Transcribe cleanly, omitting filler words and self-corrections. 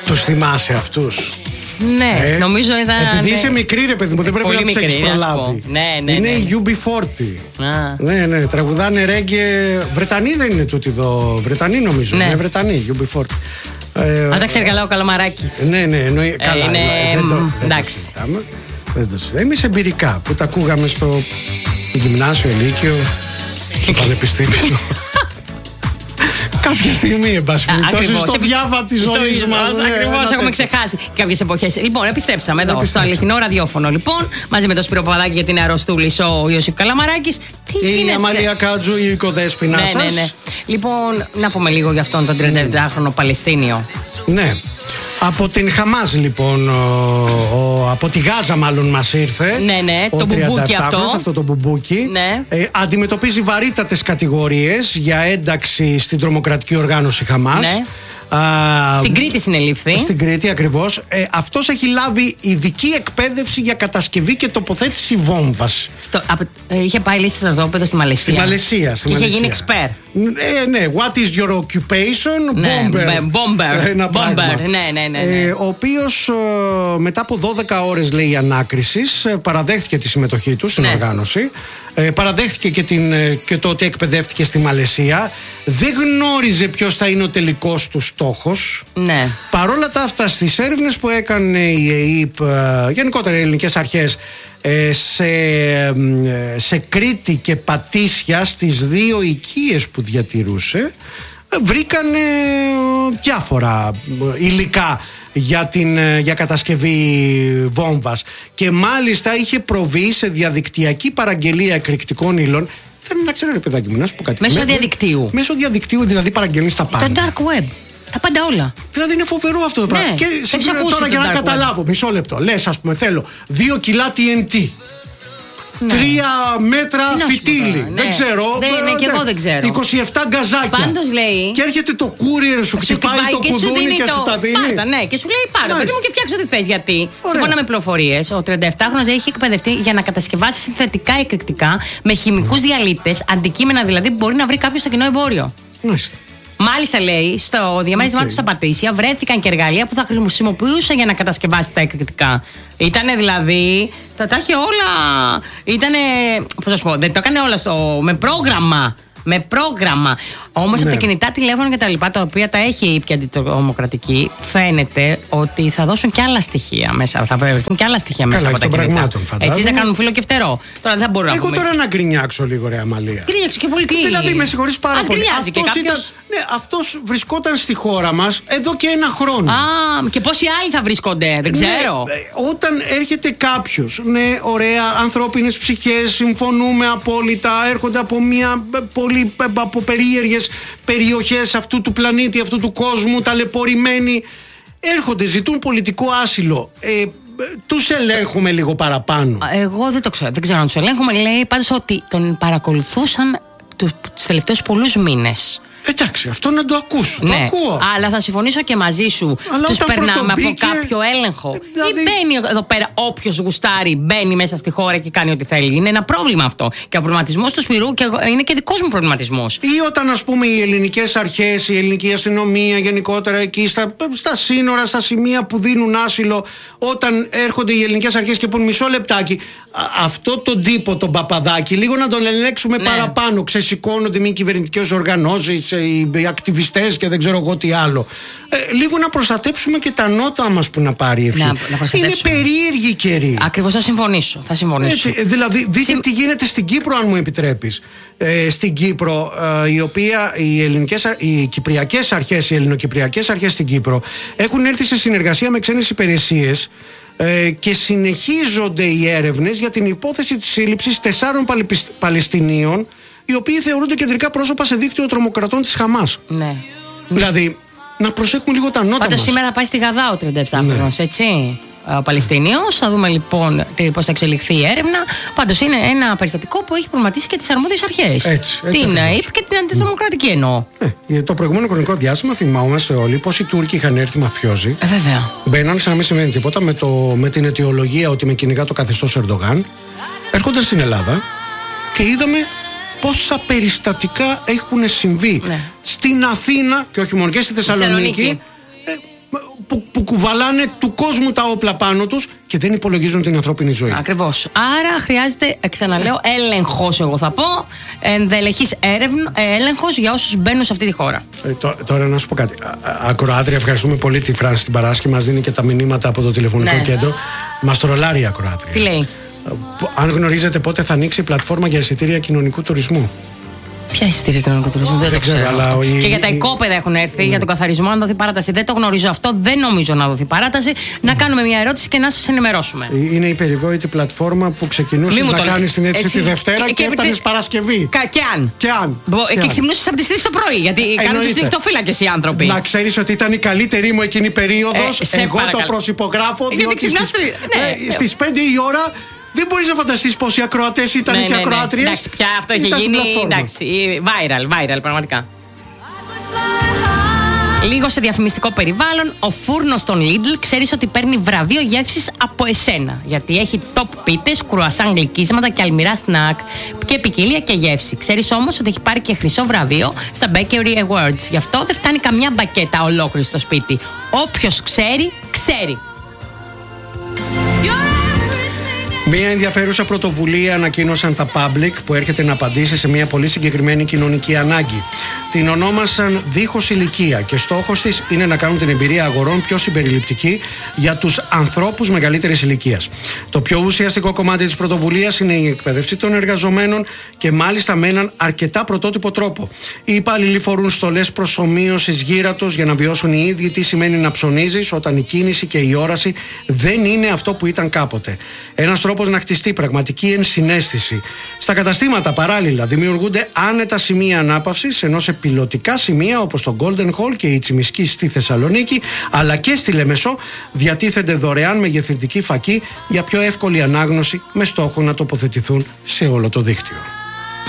Τους θυμάσαι αυτούς? Ναι, νομίζω ήταν. Επειδή είσαι μικρή, ρε παιδί μου, δεν πρέπει πολύ να τους έχεις προλάβει. Ναι, είναι η UB40. Ναι, τραγουδάνε ρέγγε. Βρετανοί δεν είναι τούτοι εδώ. Βρετανοί νομίζω. Ναι. Είναι Βρετανοί, UB40. Αν τα ξέρει καλά ο Καλαμαράκης. Ναι, εννοεί. Καλά. Εντάξει. Δεν το συζητάμε. Εμείς εμπειρικά που τα ακούγαμε στο γυμνάσιο, λύκειο, στο πανεπιστήμιο. Κάποια στιγμή, εν πάση περιπτώσει, στο διάβα τη ζωή μα. Ακριβώς, έχουμε ξεχάσει κάποιες εποχές. Λοιπόν, επιστρέψαμε εδώ στο αληθινό ραδιόφωνο. Λοιπόν, μαζί με τον Σπύρο Παπαδάκη και την αρρωστούλη, ο Ιωσήφ Καλαμαράκης. Η Αμαλία Κάτζου, η οικοδέσποινά σας. Ναι. Λοιπόν, να πούμε λίγο για αυτόν τον 37χρονο Παλαιστίνιο. Ναι. Από την Χαμάς λοιπόν, από τη Γάζα μάλλον μας ήρθε. Ναι, το μπουμπούκι αυτό το μπουμπούκι. Ναι. Αντιμετωπίζει βαρύτατες κατηγορίες για ένταξη στην τρομοκρατική οργάνωση Χαμάς. Ναι. Στην Κρήτη συνελήφθη. Στην Κρήτη ακριβώς. Αυτός έχει λάβει ειδική εκπαίδευση για κατασκευή και τοποθέτηση βόμβας. Είχε πάει στη στρατόπεδο στη Μαλαισία. Στη Μαλαισία. Και είχε γίνει expert. Ναι, what is your occupation? Bomber. Ναι. Ο οποίος μετά από 12 ώρες, λέει, ανάκρισης, παραδέχθηκε τη συμμετοχή του στην οργάνωση. Παραδέχθηκε και το ότι εκπαιδεύτηκε στη Μαλαισία. Δεν γνώριζε ποιος θα είναι ο τελικός του στόχος. Ναι. Παρόλα τα αυτά, στις έρευνες που έκανε η ΕΕΠ, γενικότερα οι ελληνικές αρχές, σε Κρήτη και Πατήσια, στις δύο οικίες που διατηρούσε, βρήκανε διάφορα υλικά για κατασκευή βόμβας. Και μάλιστα είχε προβεί σε διαδικτυακή παραγγελία εκρηκτικών ύλων. Θέλω να ξέρω, ρε παιδάκι μου, να σου πω κάτι. Μέσω διαδικτύου. Μέσω διαδικτύου, δηλαδή παραγγελείς τα πάντα. Το dark web. Τα πάντα όλα. Δηλαδή είναι φοβερό αυτό το πράγμα. Και τώρα για να καταλάβω, μισό λεπτό. Λες, ας πούμε, θέλω 2 κιλά TNT. 3 μέτρα φυτίλι. Δεν ξέρω. Ναι, και εγώ δεν ξέρω. 27 γκαζάκια. Πάντως λέει. Και έρχεται το courier, σου χτυπάει το κουδούνι και σου τα δίνει. Ναι, και σου λέει πάρε, παιδί μου, και φτιάξω ό,τι θες. Γιατί, σύμφωνα με πληροφορίες, ο 37χρονος έχει εκπαιδευτεί για να κατασκευάσει συνθετικά εκρηκτικά με χημικούς διαλύτες, αντικείμενα δηλαδή που μπορεί να βρει κάποιος στο κοινό εμπόριο. Μάλιστα, λέει, στο διαμέρισμά του στα Πατήσια βρέθηκαν και εργαλεία που θα χρησιμοποιούσε για να κατασκευάσει τα εκρηκτικά. Ήτανε δηλαδή. Τα είχε όλα. Ήτανε. Πώς να σου πω, δεν το έκανε όλα με πρόγραμμα. Με πρόγραμμα. Όμως από τα κινητά τηλέφωνα και τα λοιπά, τα οποία τα έχει η ήπια αντιτρομοκρατική, φαίνεται ότι θα δώσουν και άλλα στοιχεία μέσα. Θα βρεθούν και άλλα στοιχεία μέσα από τα κινητά. Έτσι θα κάνουν φίλο και φτερό. Τώρα δεν μπορώ να εγώ τώρα να γκρινιάξω λίγο, ρε Αμαλία. Γκρινιάξω και πολύ. Δηλαδή, με συγχωρείς πάρα πολύ. Αυτός βρισκόταν στη χώρα μας εδώ και 1 χρόνο. Και πόσοι άλλοι θα βρίσκονται, δεν ξέρω. Όταν έρχεται κάποιος, ναι, ωραία, ανθρώπινες ψυχές, συμφωνούμε απόλυτα, έρχονται από μια από περίεργες περιοχές αυτού του πλανήτη, αυτού του κόσμου, ταλαιπωρημένοι, έρχονται, ζητούν πολιτικό άσυλο. Τους ελέγχουμε λίγο παραπάνω? Εγώ δεν το ξέρω, δεν ξέρω αν τους ελέγχουμε. Λέει πάντως ότι τον παρακολουθούσαν τους τελευταίους πολλούς μήνες. Εντάξει, αυτό να το ακούσω. Ναι, το ακούω. Αλλά θα συμφωνήσω και μαζί σου. Τους περνάμε από κάποιο έλεγχο. Δηλαδή... Ή μπαίνει εδώ πέρα όποιος γουστάρει, μπαίνει μέσα στη χώρα και κάνει ό,τι θέλει. Είναι ένα πρόβλημα αυτό. Και ο προβληματισμός του Σπυρού είναι και δικός μου προβληματισμός. Ή όταν, ας πούμε, οι ελληνικές αρχές, η ελληνική αστυνομία γενικότερα εκεί στα σύνορα, στα σημεία που δίνουν άσυλο, όταν έρχονται οι ελληνικές αρχές και πούν μισό λεπτάκι, αυτό τον τύπο, τον Παπαδάκη, λίγο να τον ελέγξουμε παραπάνω. Ξεσηκώνονται μη κυβερνητικές οργανώσεις, οι ακτιβιστές και δεν ξέρω εγώ τι άλλο. Λίγο να προστατέψουμε και τα νότα μας που να πάρει η ευχή. Είναι περίεργη καιρή. Ακριβώς, θα συμφωνήσω. Έτσι, δηλαδή, δείτε τι γίνεται στην Κύπρο, αν μου επιτρέπεις. Στην Κύπρο, οι κυπριακές αρχές, οι ελληνοκυπριακές αρχές στην Κύπρο έχουν έρθει σε συνεργασία με ξένες υπηρεσίες και συνεχίζονται οι έρευνες για την υπόθεση της σύλληψης 4 Παλαιστινίων, οι οποίοι θεωρούνται κεντρικά πρόσωπα σε δίκτυο τρομοκρατών της Χαμάς. Ναι. Δηλαδή, να προσέχουμε λίγο τα νότα μας. Πάντως σήμερα πάει στη Γαδά ο 37χρονος, έτσι. Ο Παλαιστινίος. Θα δούμε λοιπόν πώς θα εξελιχθεί η έρευνα. Πάντως είναι ένα περιστατικό που έχει προβληματίσει και τις αρμόδιες αρχές. Την ΑΕΠ και την αντιτρομοκρατική εννοώ. Το προηγούμενο χρονικό διάστημα θυμάμαστε όλοι πως οι Τούρκοι είχαν έρθει μαφιόζοι. Βέβαια. Μπαίναν σαν να μην σημαίνει τίποτα με την αιτιολογία ότι με κυνηγά το καθεστώς Ερντογάν. Έρχονταν στην Ελλάδα και είδαμε πόσα περιστατικά έχουν συμβεί στην Αθήνα και όχι μόνο και στη Θεσσαλονίκη. που κουβαλάνε του κόσμου τα όπλα πάνω τους και δεν υπολογίζουν την ανθρώπινη ζωή. Ακριβώς. Άρα χρειάζεται, ξαναλέω, έλεγχος, εγώ θα πω, ενδελεχής έλεγχος για όσους μπαίνουν σε αυτή τη χώρα. Τώρα να σου πω κάτι. Ακροάτρια, ευχαριστούμε πολύ τη Φράνση την Παράσκη. Μας δίνει και τα μηνύματα από το τηλεφωνικό κέντρο. Μας τρολάρει η ακροάτρια. Τι λέει? Αν γνωρίζετε πότε θα ανοίξει η πλατφόρμα για εισιτήρια κοινωνικού τουρισμού. Ποια εισιτήρια κοινωνικού τουρισμού, δεν το ξέρω. Αλλά και για τα οικόπεδα έχουν έρθει, για τον καθαρισμό, αν δοθεί παράταση. Δεν το γνωρίζω αυτό, δεν νομίζω να δοθεί παράταση. Να κάνουμε μια ερώτηση και να σας ενημερώσουμε. Είναι η περιβόητη πλατφόρμα που ξεκινούσε να κάνει την αίτηση τη Δευτέρα και έφτανε Παρασκευή. Και αν. Και ξυπνούσε από τις 3 το πρωί, γιατί κάνουν τους νυχτοφύλακες οι άνθρωποι. Να ξέρεις ότι ήταν η καλύτερη μου εκείνη περίοδος. Εγώ το προσυπογράφω, διότι στις 5 η ώρα. Δεν μπορείς να φανταστείς πόσοι ακροατές ήταν και ακροάτριες. Εντάξει, πια αυτό είχε γίνει. Εντάξει, viral, πραγματικά. Λίγο σε διαφημιστικό περιβάλλον, ο φούρνος των Lidl ξέρεις ότι παίρνει βραβείο γεύσης από εσένα. Γιατί έχει top πίτες, κρουασάν γλυκίσματα και αλμυρά σνακ και ποικιλία και γεύση. Ξέρεις όμως ότι έχει πάρει και χρυσό βραβείο στα Bakery Awards. Γι' αυτό δεν φτάνει καμιά μπακέτα ολόκληρη στο σπίτι. Όποιος ξέρει, ξέρει. Μία ενδιαφέρουσα πρωτοβουλία ανακοίνωσαν τα Public που έρχεται να απαντήσει σε μια πολύ συγκεκριμένη κοινωνική ανάγκη. Την ονόμασαν Δίχως Ηλικία και στόχος της είναι να κάνουν την εμπειρία αγορών πιο συμπεριληπτική για τους ανθρώπους μεγαλύτερης ηλικίας. Το πιο ουσιαστικό κομμάτι της πρωτοβουλίας είναι η εκπαίδευση των εργαζομένων και μάλιστα με έναν αρκετά πρωτότυπο τρόπο. Οι υπάλληλοι φορούν στολές προσομοίωσης γύρατος για να βιώσουν οι ίδιοι τι σημαίνει να ψωνίζεις όταν η κίνηση και η όραση δεν είναι αυτό που ήταν κάποτε. Ένας τρόπος να χτιστεί πραγματική ενσυναίσθηση. Στα καταστήματα παράλληλα δημιουργούνται άνετα σημεία ανάπαυσης, ενώ σε πιλωτικά σημεία όπως το Golden Hall και η Τσιμισκή στη Θεσσαλονίκη, αλλά και στη Λεμεσό, διατίθενται δωρεάν μεγεθυντικοί φακοί για πιο εύκολη ανάγνωση με στόχο να τοποθετηθούν σε όλο το δίκτυο.